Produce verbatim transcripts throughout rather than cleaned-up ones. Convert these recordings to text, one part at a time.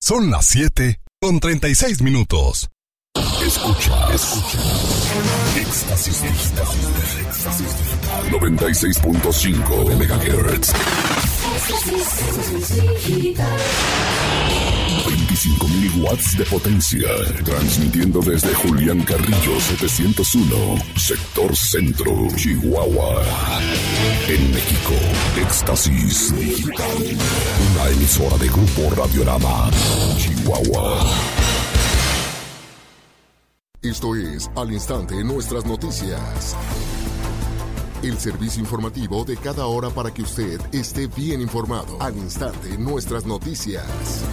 Son las siete con treinta y seis minutos. Escucha, escucha. Éxtasis Digital. Éxtasis Digital. noventa y seis punto cinco megahertz. veinticinco mil watts de potencia. Transmitiendo desde Julián Carrillo setecientos uno, sector centro, Chihuahua. En México, Éxtasis Digital. Una emisora de Grupo Radiorama, Chihuahua. Esto es Al Instante Nuestras Noticias. El servicio informativo de cada hora para que usted esté bien informado. Al Instante Nuestras Noticias.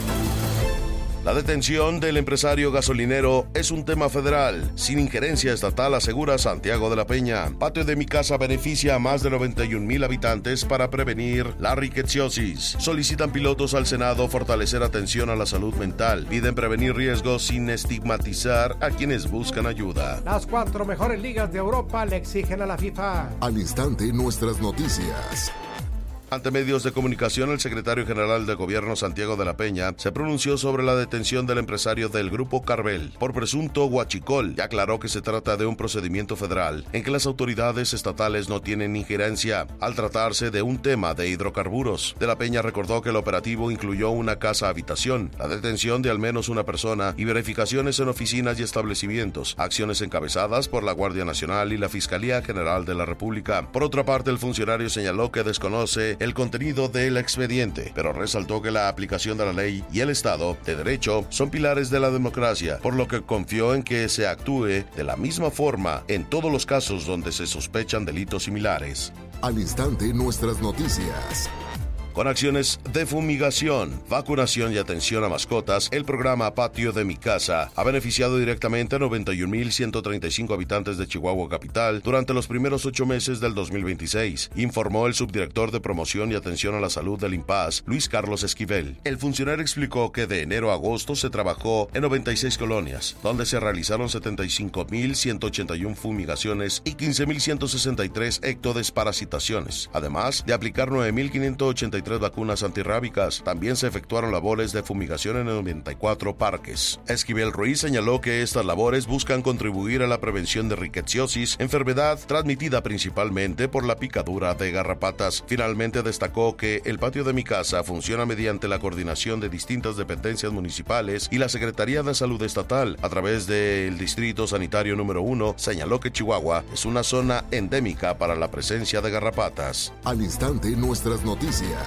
La detención del empresario gasolinero es un tema federal, sin injerencia estatal, asegura Santiago de la Peña. Patio de mi casa beneficia a más de noventa y un mil habitantes para prevenir la riqueciosis. Solicitan pilotos al Senado fortalecer atención a la salud mental. Piden prevenir riesgos sin estigmatizar a quienes buscan ayuda. Las cuatro mejores ligas de Europa le exigen a la FIFA. Al Instante Nuestras Noticias. Ante medios de comunicación, el secretario general de Gobierno, Santiago de la Peña, se pronunció sobre la detención del empresario del Grupo Carvel por presunto huachicol y aclaró que se trata de un procedimiento federal en que las autoridades estatales no tienen injerencia al tratarse de un tema de hidrocarburos. De la Peña recordó que el operativo incluyó una casa-habitación, la detención de al menos una persona y verificaciones en oficinas y establecimientos, acciones encabezadas por la Guardia Nacional y la Fiscalía General de la República. Por otra parte, el funcionario señaló que desconoce el contenido del expediente, pero resaltó que la aplicación de la ley y el Estado de Derecho son pilares de la democracia, por lo que confió en que se actúe de la misma forma en todos los casos donde se sospechan delitos similares. Al Instante Nuestras Noticias. Con acciones de fumigación, vacunación y atención a mascotas, el programa Patio de mi Casa ha beneficiado directamente a noventa y un mil ciento treinta y cinco habitantes de Chihuahua Capital durante los primeros ocho meses del dos mil veintiséis, informó el subdirector de Promoción y Atención a la Salud del INPAS, Luis Carlos Esquivel. El funcionario explicó que de enero a agosto se trabajó en noventa y seis colonias, donde se realizaron setenta y cinco mil ciento ochenta y uno fumigaciones y quince mil ciento sesenta y tres ectodesparasitaciones, además de aplicar nueve mil quinientos ochenta y tres vacunas antirrábicas. También se efectuaron labores de fumigación en noventa y cuatro parques. Esquivel Ruiz señaló que estas labores buscan contribuir a la prevención de riqueciosis, enfermedad transmitida principalmente por la picadura de garrapatas. Finalmente destacó que el Patio de mi Casa funciona mediante la coordinación de distintas dependencias municipales y la Secretaría de Salud Estatal a través del Distrito Sanitario número uno. Señaló que Chihuahua es una zona endémica para la presencia de garrapatas. Al Instante Nuestras Noticias.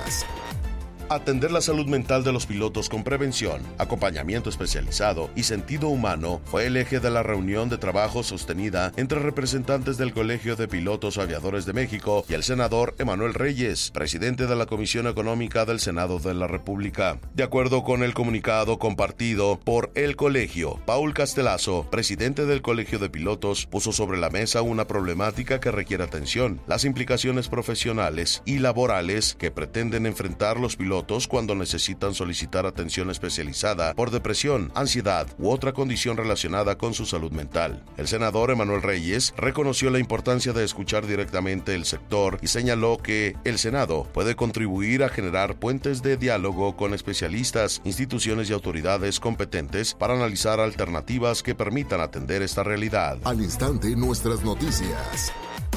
Atender la salud mental de los pilotos con prevención, acompañamiento especializado y sentido humano fue el eje de la reunión de trabajo sostenida entre representantes del Colegio de Pilotos Aviadores de México y el senador Emanuel Reyes, presidente de la Comisión Económica del Senado de la República. De acuerdo con el comunicado compartido por el colegio, Paul Castelazo, presidente del Colegio de Pilotos, puso sobre la mesa una problemática que requiere atención: las implicaciones profesionales y laborales que pretenden enfrentar los pilotos cuando necesitan solicitar atención especializada por depresión, ansiedad u otra condición relacionada con su salud mental. El senador Emanuel Reyes reconoció la importancia de escuchar directamente el sector y señaló que el Senado puede contribuir a generar puentes de diálogo con especialistas, instituciones y autoridades competentes para analizar alternativas que permitan atender esta realidad. Al Instante Nuestras Noticias.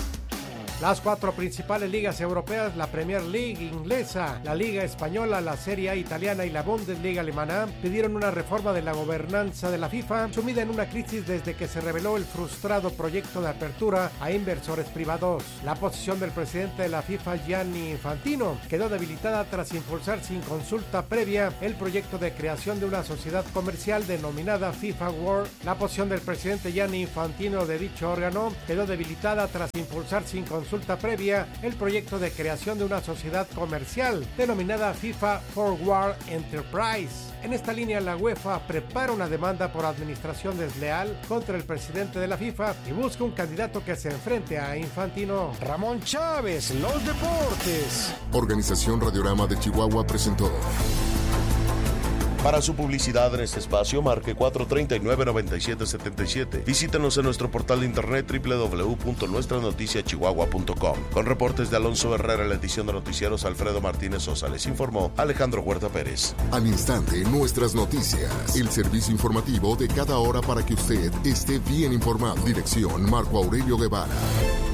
Las cuatro principales ligas europeas, la Premier League inglesa, la Liga Española, la Serie A italiana y la Bundesliga alemana, pidieron una reforma de la gobernanza de la FIFA, sumida en una crisis desde que se reveló el frustrado proyecto de apertura a inversores privados. La posición del presidente de la FIFA, Gianni Infantino, quedó debilitada tras impulsar sin consulta previa el proyecto de creación de una sociedad comercial denominada FIFA World. La posición del presidente Gianni Infantino de dicho órgano quedó debilitada tras impulsar sin consulta consulta previa el proyecto de creación de una sociedad comercial denominada FIFA Forward Enterprise. En esta línea, la UEFA prepara una demanda por administración desleal contra el presidente de la FIFA y busca un candidato que se enfrente a Infantino. Ramón Chávez, los deportes. Organización Radiorama de Chihuahua presentó Para su publicidad en este espacio, marque cuatro tres nueve, nueve siete siete siete. Visítenos en nuestro portal de internet doble u doble u doble u punto nuestra noticia chihuahua punto com. Con reportes de Alonso Herrera en la edición de noticieros, Alfredo Martínez Sosa, les informó Alejandro Huerta Pérez. Al instante, nuestras noticias. El servicio informativo de cada hora para que usted esté bien informado. Dirección Marco Aurelio Guevara.